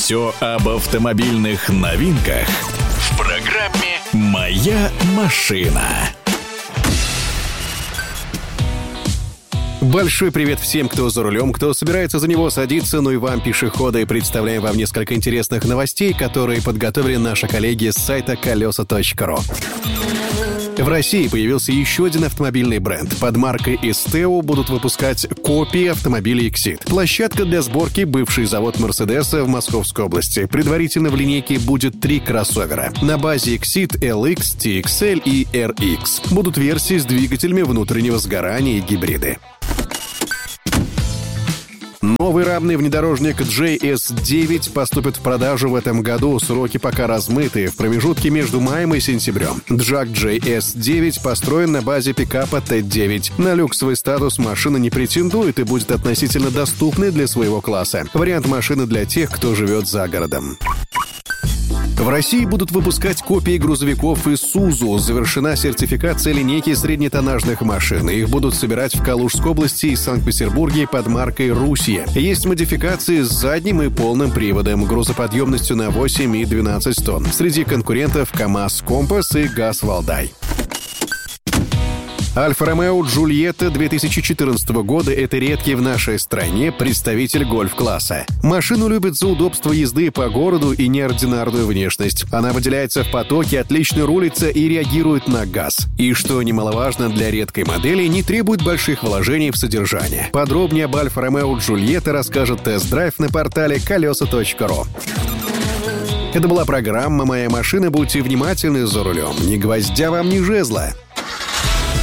Все об автомобильных новинках в программе «Моя машина». Большой привет всем, кто за рулем, кто собирается за него садиться, ну и вам, пешеходы. Представляем вам несколько интересных новостей, которые подготовили наши коллеги с сайта колеса.ру. В России появился еще один автомобильный бренд. Под маркой Esteo будут выпускать копии автомобилей Exit. Площадка для сборки — бывший завод Мерседеса в Московской области. Предварительно в линейке будет 3 кроссовера. На базе Exit LX, TXL и RX. Будут версии с двигателями внутреннего сгорания и гибриды. Новый рамный внедорожник JS9 поступит в продажу в этом году. Сроки пока размыты, в промежутке между маем и сентябрем. Джак JS9 построен на базе пикапа T9. На люксовый статус машина не претендует и будет относительно доступной для своего класса. Вариант машины для тех, кто живет за городом. В России будут выпускать копии грузовиков Isuzu. Завершена сертификация линейки среднетоннажных машин. Их будут собирать в Калужской области и Санкт-Петербурге под маркой «Руссия». Есть модификации с задним и полным приводом, грузоподъемностью на 8 и 12 тонн. Среди конкурентов КамАЗ Компас и ГАЗ Валдай. Альфа-Ромео Джульетта 2014 года — это редкий в нашей стране представитель гольф-класса. Машину любят за удобство езды по городу и неординарную внешность. Она выделяется в потоке, отлично рулится и реагирует на газ. И, что немаловажно для редкой модели, не требует больших вложений в содержание. Подробнее об Альфа-Ромео Джульетта расскажет тест-драйв на портале колеса.ру. Это была программа «Моя машина». Будьте внимательны за рулем. Ни гвоздя вам, ни жезла.